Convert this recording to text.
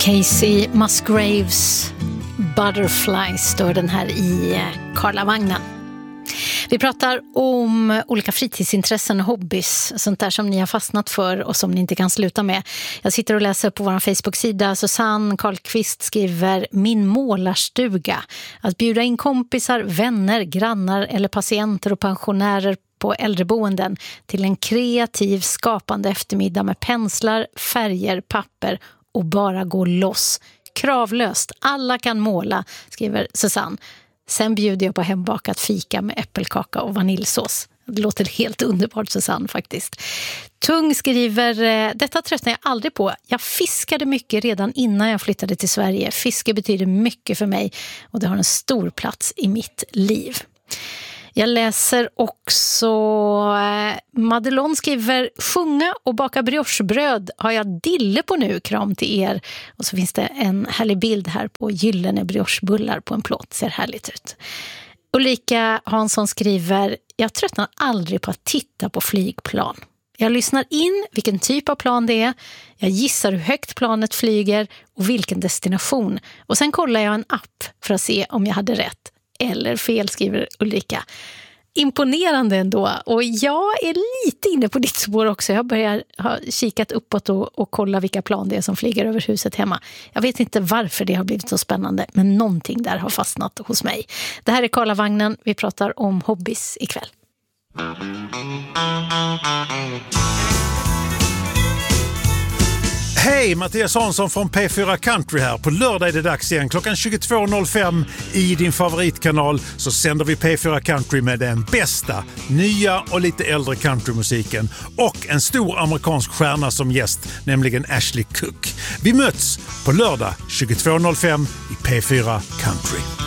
Casey Musgraves Butterfly står den här i Karlavagnen. Vi pratar om olika fritidsintressen och hobbys, sånt där som ni har fastnat för och som ni inte kan sluta med. Jag sitter och läser på vår Facebook-sida. Susanne Karlqvist skriver: min målarstuga. Att bjuda in kompisar, vänner, grannar eller patienter och pensionärer på äldreboenden till en kreativ, skapande eftermiddag med penslar, färger, papper och bara gå loss. Kravlöst. Alla kan måla, skriver Susanne. Sen bjuder jag på hembakat fika med äppelkaka och vaniljsås. Det låter helt underbart, Susanne, faktiskt. Tung skriver: detta tröttnar jag aldrig på. Jag fiskade mycket redan innan jag flyttade till Sverige. Fiske betyder mycket för mig och det har en stor plats i mitt liv. Jag läser också Madelon skriver: sjunga och baka briochebröd har jag dille på nu, kram till er. Och så finns det en härlig bild här på gyllene briochebullar på en plåt, ser härligt ut. Ulrika Hansson skriver: jag tröttnar aldrig på att titta på flygplan. Jag lyssnar in vilken typ av plan det är. Jag gissar hur högt planet flyger och vilken destination. Och sen kollar jag en app för att se om jag hade rätt eller fel, skriver Ulrika. Imponerande ändå. Och jag är lite inne på ditt spår också. Jag börjar ha kikat uppåt och kolla vilka plan det är som flyger över huset hemma. Jag vet inte varför det har blivit så spännande, men någonting där har fastnat hos mig. Det här är Karlavagnen. Vi pratar om hobbys ikväll. Hej, Mattias Hansson från P4 Country här. På lördag är det dags igen. Klockan 22.05 i din favoritkanal så sänder vi P4 Country med den bästa, nya och lite äldre countrymusiken. Och en stor amerikansk stjärna som gäst, nämligen Ashley Cook. Vi möts på lördag 22.05 i P4 Country.